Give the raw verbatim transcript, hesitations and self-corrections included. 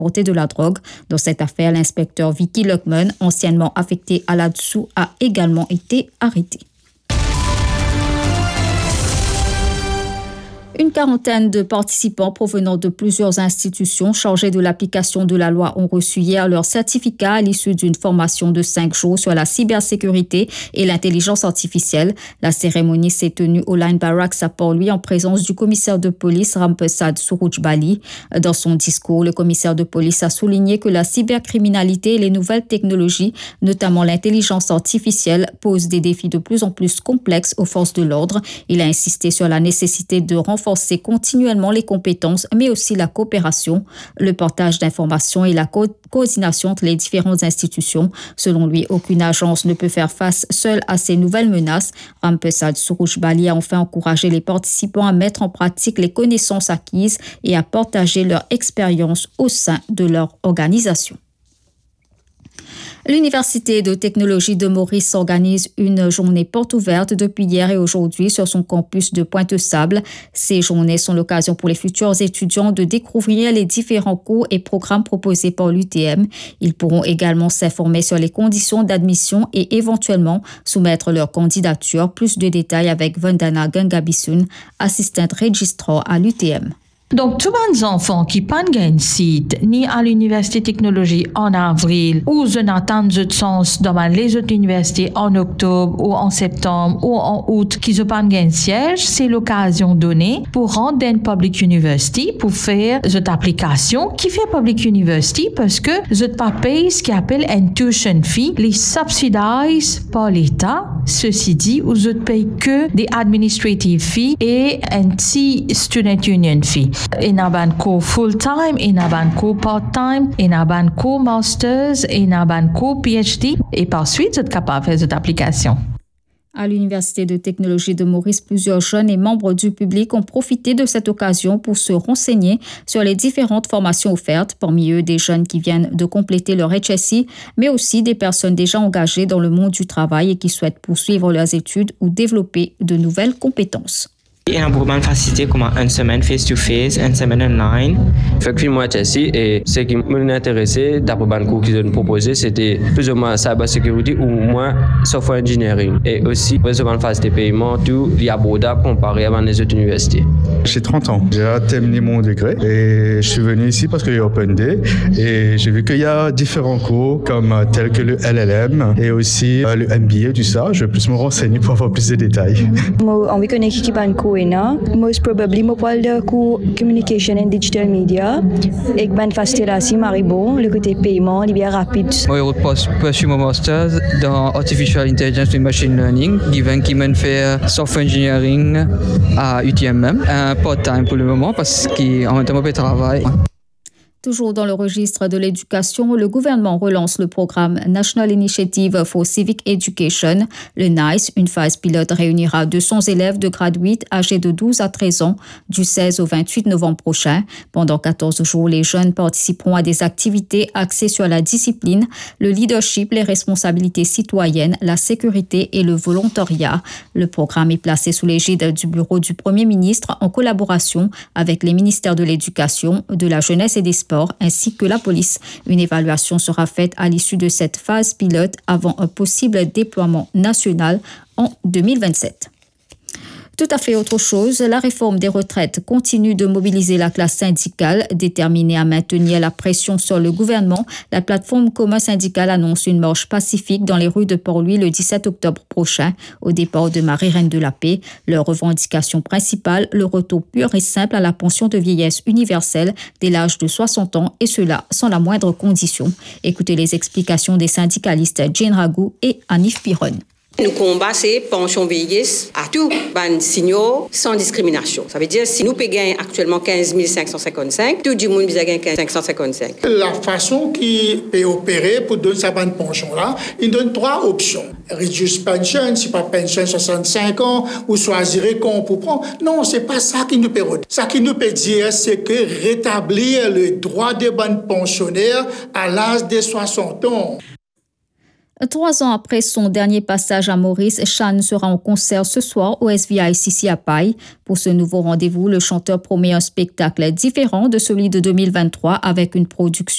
transporter de la drogue. Dans cette affaire, l'inspecteur Vicky Luckman, anciennement affecté à là-dessous, a également été arrêté. Une quarantaine de participants provenant de plusieurs institutions chargées de l'application de la loi ont reçu hier leur certificat à l'issue d'une formation de cinq jours sur la cybersécurité et l'intelligence artificielle. La cérémonie s'est tenue au Line Barracks à Port-Louis en présence du commissaire de police Rampersad Suroujbali. Dans son discours, le commissaire de police a souligné que la cybercriminalité et les nouvelles technologies, notamment l'intelligence artificielle, posent des défis de plus en plus complexes aux forces de l'ordre. Il a insisté sur la nécessité de renforcer renforcer continuellement les compétences, mais aussi la coopération, le partage d'informations et la co- coordination entre les différentes institutions. Selon lui, aucune agence ne peut faire face seule à ces nouvelles menaces. Rampersad Suroujbali a enfin encouragé les participants à mettre en pratique les connaissances acquises et à partager leur expérience au sein de leur organisation. L'Université de technologie de Maurice organise une journée porte ouverte depuis hier et aujourd'hui sur son campus de Pointe-Sable. Ces journées sont l'occasion pour les futurs étudiants de découvrir les différents cours et programmes proposés par l'U T M. Ils pourront également s'informer sur les conditions d'admission et éventuellement soumettre leur candidature. Plus de détails avec Vandana Gangabisun, assistante registrar à l'U T M. Donc, tous les enfants qui n'ont pas site ni à l'Université de technologie en avril ou je n'attends de sens dans les autres universités en octobre ou en septembre ou en août qui n'ont pas de siège, c'est l'occasion donnée pour rendre dans Public University pour faire cette application qui fait Public University parce que je ne pas payer ce qu'on appelle une tuition fee, les subsidisés par l'État. Ceci dit, vous ne payez que des administrative fees et un petit student union fee. In a ban co full-time, in a ban co part-time, in a ban co masters, in a ban co P H D. Et par suite, vous êtes capable de faire cette application. À l'Université de technologie de Maurice, plusieurs jeunes et membres du public ont profité de cette occasion pour se renseigner sur les différentes formations offertes, parmi eux des jeunes qui viennent de compléter leur H S I, mais aussi des personnes déjà engagées dans le monde du travail et qui souhaitent poursuivre leurs études ou développer de nouvelles compétences. Il y a un programme facilité comme une semaine face-to-face, une semaine online. Fait que moi, ici, et ce qui m'intéressait, d'après le cours qu'ils ont proposé, c'était plus ou moins cybersécurité ou moins software engineering. Et aussi, recevoir une phase de paiement, tout abordable comparé à les autres universités. J'ai trente ans. J'ai terminé mon degré et je suis venu ici parce qu'il y a Open Day et j'ai vu qu'il y a différents cours comme tels que le L L M et aussi le M B A, tout ça. Je vais plus me renseigner pour avoir plus de détails. Moi, on veut connaître qui va most probably mo parle de cours communication and digital media et ban facile aussi maribo le côté paiement il est bien rapide. Moi je poursuis mon master dans artificial intelligence et machine learning given qui m'a fait software engineering à U T M même un part-time pour le moment parce qu'en même temps je travaille. Toujours dans le registre de l'éducation, le gouvernement relance le programme National Initiative for Civic Education. Le NICE, une phase pilote, réunira deux cents élèves de grade huit âgés de douze à treize ans du seize au vingt-huit novembre prochain. Pendant quatorze jours, les jeunes participeront à des activités axées sur la discipline, le leadership, les responsabilités citoyennes, la sécurité et le volontariat. Le programme est placé sous l'égide du bureau du Premier ministre en collaboration avec les ministères de l'Éducation, de la Jeunesse et des Sports ainsi que la police. Une évaluation sera faite à l'issue de cette phase pilote avant un possible déploiement national en deux mille vingt-sept. Tout à fait autre chose, la réforme des retraites continue de mobiliser la classe syndicale. Déterminée à maintenir la pression sur le gouvernement, la plateforme commun syndicale annonce une marche pacifique dans les rues de Port-Louis le dix-sept octobre prochain, au départ de Marie-Reine de la Paix. Leur revendication principale, le retour pur et simple à la pension de vieillesse universelle dès l'âge de soixante ans, et cela sans la moindre condition. Écoutez les explications des syndicalistes Jane Ragou et Anif Piron. Nous combattons ces pensions vieillesse à tout ban signaux sans discrimination. Ça veut dire si nous payons actuellement quinze mille cinq cent cinquante-cinq, tout le monde va gagner quinze mille cinq cent cinquante-cinq. La façon qui est opérée pour donner sa bonne pension là, il donne trois options. Reduce pension, si pas pension soixante-cinq ans, ou choisir qu'on pour prendre. Non, c'est pas ça qui nous peut dire. Ça qui nous peut dire, c'est que rétablir le droit des bonnes pensionnaires à l'âge de soixante ans. Trois ans après son dernier passage à Maurice, Chan sera en concert ce soir au S V I C C à Paille. Pour ce nouveau rendez-vous, le chanteur promet un spectacle différent de celui de deux mille vingt-trois avec une production